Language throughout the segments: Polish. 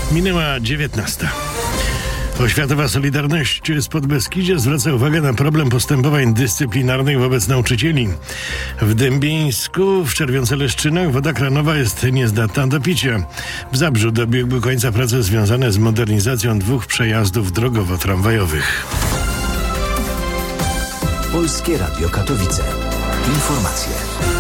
Minęła 19. Oświatowa Solidarność z Podbeskidzia zwraca uwagę na problem postępowań dyscyplinarnych wobec nauczycieli. W Dębieńsku, w Czerwionce-Leszczynach woda kranowa jest niezdatna do picia. W Zabrzu dobiegły końca prace związane z modernizacją 2 przejazdów drogowo-tramwajowych. Polskie Radio Katowice. Informacje.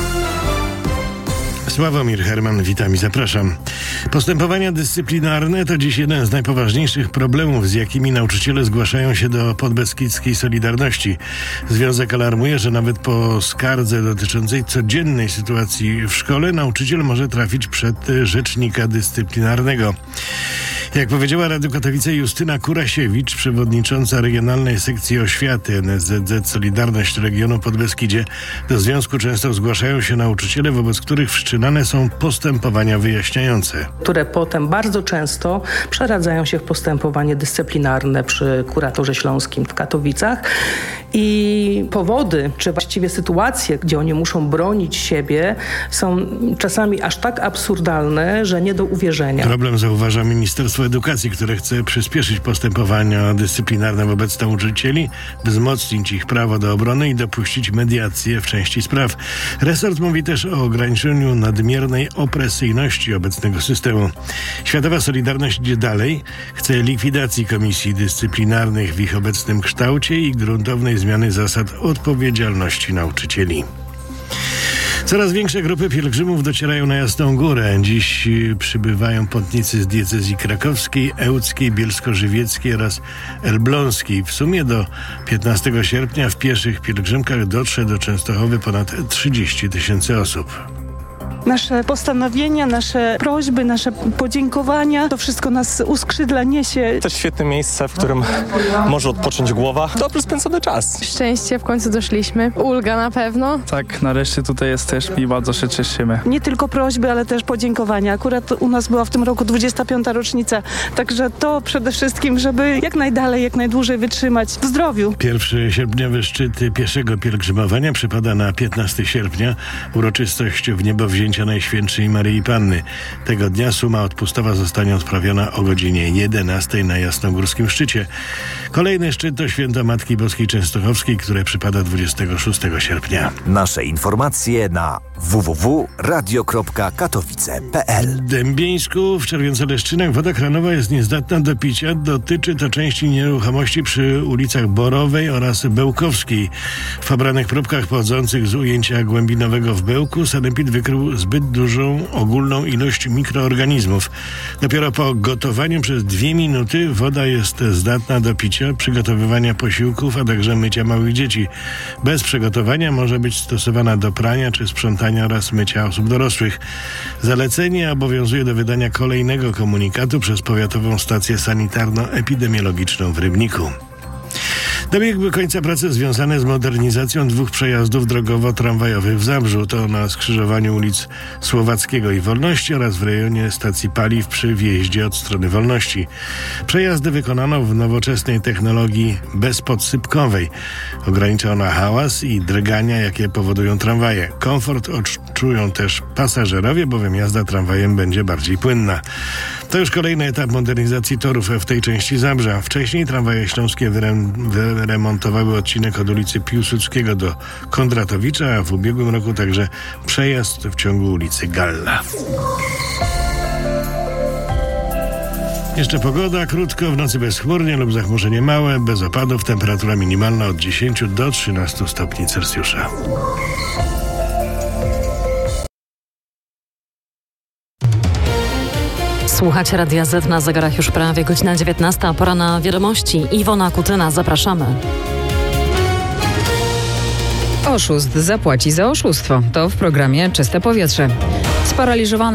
Sławomir Herman, witam i zapraszam. Postępowania dyscyplinarne to dziś jeden z najpoważniejszych problemów, z jakimi nauczyciele zgłaszają się do Podbeskidzkiej Solidarności. Związek alarmuje, że nawet po skardze dotyczącej codziennej sytuacji w szkole nauczyciel może trafić przed rzecznika dyscyplinarnego. Jak powiedziała Radiu Katowice Justyna Kurasiewicz, przewodnicząca Regionalnej Sekcji Oświaty NSZZ Solidarność Regionu Podbeskidzie, do związku często zgłaszają się nauczyciele, wobec których wszczynane są postępowania wyjaśniające, które potem bardzo często przeradzają się w postępowanie dyscyplinarne przy kuratorze śląskim w Katowicach. I powody, czy właściwie sytuacje, gdzie oni muszą bronić siebie, są czasami aż tak absurdalne, że nie do uwierzenia. Problem zauważa Ministerstwo Edukacji, które chce przyspieszyć postępowania dyscyplinarne wobec nauczycieli, wzmocnić ich prawo do obrony i dopuścić mediację w części spraw. Resort mówi też o ograniczeniu nadmiernej opresyjności obecnego systemu. Światowa Solidarność idzie dalej. Chce likwidacji komisji dyscyplinarnych w ich obecnym kształcie i gruntownej zmiany zasad odpowiedzialności nauczycieli. Coraz większe grupy pielgrzymów docierają na Jasną Górę. Dziś przybywają pątnicy z diecezji krakowskiej, ełckiej, bielsko-żywieckiej oraz elbląskiej. W sumie do 15 sierpnia w pieszych pielgrzymkach dotrze do Częstochowy ponad 30 000 osób. Nasze postanowienia, nasze prośby, nasze podziękowania, to wszystko nas uskrzydla, niesie. To świetne miejsce, w którym może odpocząć głowa. Dobrze spędzony czas. Szczęście, w końcu doszliśmy. Ulga na pewno. Tak, nareszcie tutaj jesteśmy i bardzo się cieszymy. Nie tylko prośby, ale też podziękowania. Akurat u nas była w tym roku 25. rocznica, także to przede wszystkim, żeby jak najdalej, jak najdłużej wytrzymać w zdrowiu. Pierwszy sierpniowy szczyt pieszego pielgrzymowania przypada na 15 sierpnia. Uroczystość w niebowzięcia Najświętszej Maryi Panny. Tego dnia suma odpustowa zostanie odprawiona o godzinie 11 na Jasnogórskim szczycie. Kolejny szczyt to święto Matki Boskiej Częstochowskiej, które przypada 26 sierpnia. Nasze informacje na www.radio.katowice.pl. W Dębieńsku, w Czerwionce-Leszczynach woda kranowa jest niezdatna do picia. Dotyczy to części nieruchomości przy ulicach Borowej oraz Bełkowskiej. W pobranych próbkach pochodzących z ujęcia głębinowego w Bełku sanepid wykrył zbyt dużą ogólną ilość mikroorganizmów. Dopiero po gotowaniu przez 2 minuty woda jest zdatna do picia, przygotowywania posiłków, a także mycia małych dzieci. Bez przygotowania może być stosowana do prania czy sprzątania oraz mycia osób dorosłych. Zalecenie obowiązuje do wydania kolejnego komunikatu przez Powiatową Stację Sanitarno-Epidemiologiczną w Rybniku. Dobiegły końca prace związane z modernizacją 2 przejazdów drogowo-tramwajowych w Zabrzu. To na skrzyżowaniu ulic Słowackiego i Wolności oraz w rejonie stacji paliw przy wjeździe od strony Wolności. Przejazdy wykonano w nowoczesnej technologii bezpodsypkowej. Ogranicza ona hałas i drgania, jakie powodują tramwaje. Komfort odczują też pasażerowie, bowiem jazda tramwajem będzie bardziej płynna. To już kolejny etap modernizacji torów w tej części Zabrza. Wcześniej tramwaje śląskie wyremontowały odcinek od ulicy Piłsudskiego do Kondratowicza, a w ubiegłym roku także przejazd w ciągu ulicy Galla. Jeszcze pogoda, krótko, w nocy bezchmurnie lub zachmurzenie małe, bez opadów, temperatura minimalna od 10 do 13 stopni Celsjusza. Słuchać Radia Z, na zegarach już prawie godzina 19, pora na wiadomości. Iwona Kutyna, zapraszamy. Oszust zapłaci za oszustwo. To w programie Czyste Powietrze. Sparaliżowane